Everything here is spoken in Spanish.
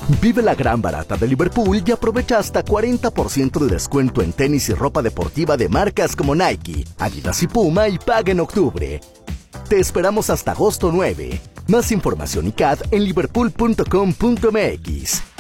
Vive la gran barata de Liverpool y aprovecha hasta 40% de descuento en tenis y ropa deportiva de marcas como Nike, Adidas y Puma y paga en octubre. Te esperamos hasta agosto 9. Más información y CAD en liverpool.com.mx.